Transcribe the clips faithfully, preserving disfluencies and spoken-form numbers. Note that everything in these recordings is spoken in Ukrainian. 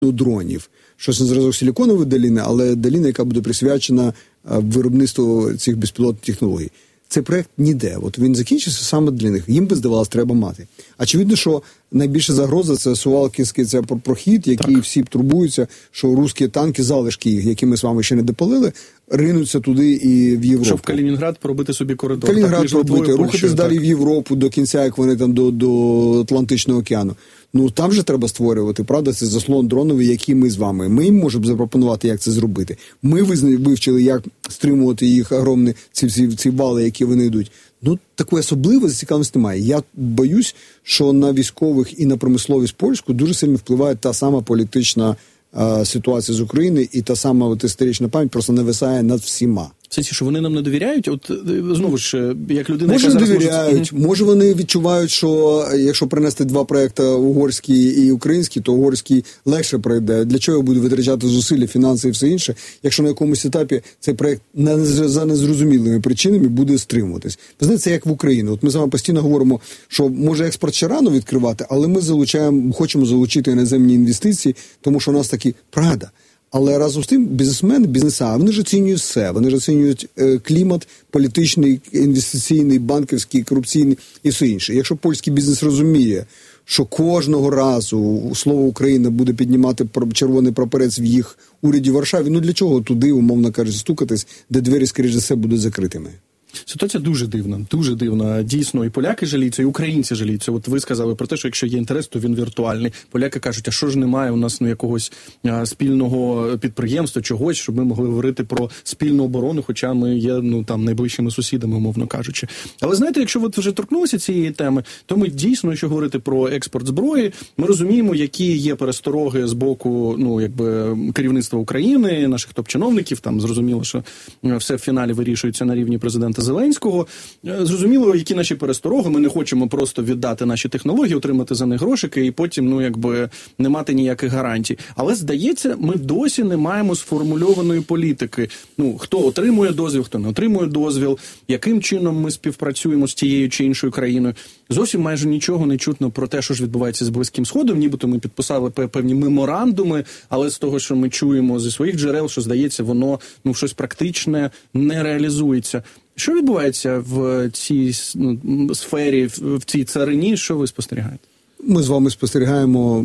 дронів. Щось на зразок силіконової долини, але долина, яка буде присвячена виробництву цих безпілотних технологій. Цей проект ніде. От він закінчився саме для них. Їм би, здавалось, треба мати. Очевидно, що найбільша загроза – це Сувалківський це прохід, який так. всі турбуються, що русські танки, залишки їх, які ми з вами ще не допалили, ринуться туди і в Європу. Щоб в Калінінград пробити собі коридор. Калінінград так, пробити, рухатись далі в Європу до кінця, як вони там до, до Атлантичного океану. Ну, там же треба створювати, правда, це заслон дроновий, який ми з вами. Ми їм можемо запропонувати, як це зробити. Ми вивчили, як стримувати їх огромні ці, ці, ці вали, які вони йдуть. Ну, такої особливої цікавості немає. Я боюсь, що на військових і на промисловість польську дуже сильно впливає та сама політична а, ситуація з України, і та сама от, історична пам'ять просто нависає над всіма. Це що вони нам не довіряють? От знову ж, як людина, може, яка не зараз довіряють, може... може вони відчувають, що якщо принести два проекти, угорський і український, то угорський легше пройде. Для чого буде витрачати зусилля, фінанси і все інше, якщо на якомусь етапі цей проект за незрозумілими причинами буде стримуватись. Ви знаєте, це як в Україні. От ми з вами постійно говоримо, що може експорт ще рано відкривати, але ми залучаємо, хочемо залучити іноземні інвестиції, тому що у нас такі правда. Але разом з тим бізнесмени, бізнеса, вони ж оцінюють все. Вони ж оцінюють е, клімат політичний, інвестиційний, банківський, корупційний і все інше. Якщо польський бізнес розуміє, що кожного разу слово Україна буде піднімати червоний прапорець в їх уряді в Варшаві, ну для чого туди, умовно кажучи, стукатись, де двері, скоріш за все, будуть закритими? Ситуація дуже дивна, дуже дивна. Дійсно, і поляки жаліються, і українці жаліються. От ви сказали про те, що якщо є інтерес, то він віртуальний. Поляки кажуть, а що ж немає у нас ну, якогось а, спільного підприємства, чогось, щоб ми могли говорити про спільну оборону, хоча ми є ну, там, найближчими сусідами, умовно кажучи. Але знаєте, якщо ви вже торкнулися цієї теми, то ми дійсно, якщо говорити про експорт зброї, ми розуміємо, які є перестороги з боку ну, якби, керівництва України, наших топ-чиновників. Там зрозуміло, що все в фіналі вирішується на рівні президента Зеленського. Зрозуміло, які наші перестороги. Ми не хочемо просто віддати наші технології, отримати за них грошики і потім, ну, якби, не мати ніяких гарантій. Але, здається, ми досі не маємо сформульованої політики. Ну, хто отримує дозвіл, хто не отримує дозвіл, яким чином ми співпрацюємо з тією чи іншою країною. Зовсім майже нічого не чутно про те, що ж відбувається з Близьким Сходом. Нібито ми підписали певні меморандуми, але з того, що ми чуємо зі своїх джерел, що, здається, воно, ну, щось практичне не реалізується. Що відбувається в цій ну, сфері, в цій царині, що ви спостерігаєте? Ми з вами спостерігаємо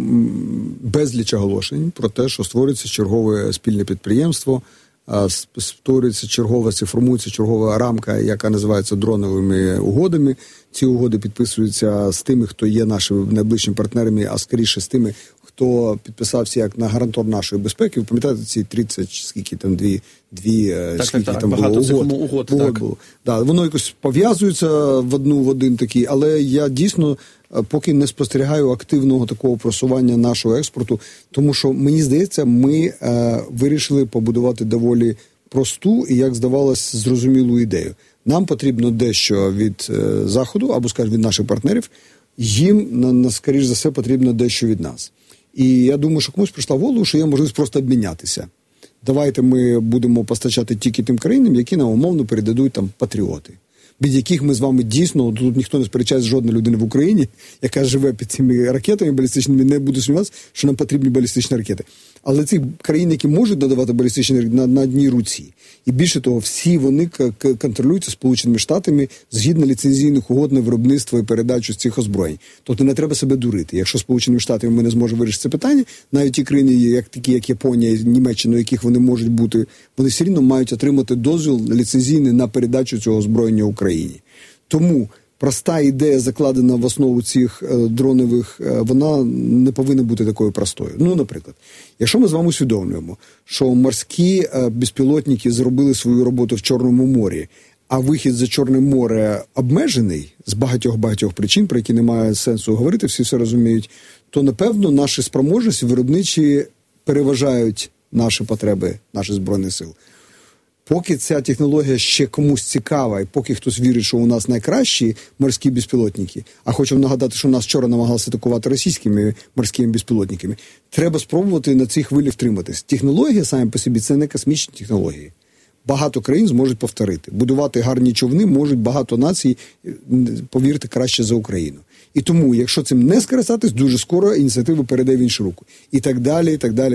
безліч оголошень про те, що створюється чергове спільне підприємство, створюється чергова, формується чергова рамка, яка називається дроновими угодами. Ці угоди підписуються з тими, хто є нашими найближчими партнерами, а скоріше з тими, хто підписався як на гарантор нашої безпеки. Ви пам'ятаєте, ці тридцять, скільки там, дві, дві так, скільки так, там багато було угод. угод, угод так. було. Да, воно якось пов'язується в одну, в один такий, але я дійсно поки не спостерігаю активного такого просування нашого експорту, тому що, мені здається, ми е, вирішили побудувати доволі просту і, як здавалось, зрозумілу ідею. Нам потрібно дещо від е, Заходу, або, скажімо, від наших партнерів, їм, на, на, скоріш за все, потрібно дещо від нас. І я думаю, що комусь прийшла в голову, що є можливість просто обмінятися. Давайте ми будемо постачати тільки тим країнам, які нам умовно передадуть там патріоти. Від яких ми з вами дійсно, тут ніхто не сперечається, жодна людина в Україні, яка живе під цими ракетами балістичними, не буде сумніватися, що нам потрібні балістичні ракети. Але ці країни, які можуть надавати балістичні ракети, на, на одній руці. І більше того, всі вони к- контролюються Сполученими Штатами згідно ліцензійних угод на виробництво і передачу цих озброєнь. Тобто не треба себе дурити. Якщо Сполученими Штатами ми не зможемо вирішити це питання, навіть ті країни, як такі як Японія, Німеччина, у яких вони можуть бути, вони все рівно мають отримати дозвіл ліцензійний на передачу цього озброєння Україні. Тому проста ідея, закладена в основу цих е, дронових, е, вона не повинна бути такою простою. Ну, наприклад, якщо ми з вами усвідомлюємо, що морські е, безпілотники зробили свою роботу в Чорному морі, а вихід за Чорне море обмежений з багатьох-багатьох причин, про які немає сенсу говорити, всі все розуміють, то, напевно, наші спроможності виробничі переважають наші потреби, наших Збройних сил. Поки ця технологія ще комусь цікава, і поки хтось вірить, що у нас найкращі морські безпілотники, а хочу нагадати, що нас вчора намагалися атакувати російськими морськими безпілотниками, треба спробувати на цій хвилі втриматись. Технологія, саме по собі, це не космічні технології. багато країн зможуть повторити. Будувати гарні човни можуть багато націй, повірте, краще за Україну. І тому, якщо цим не скористатись, дуже скоро ініціатива перейде в іншу руку. І так далі, і так далі.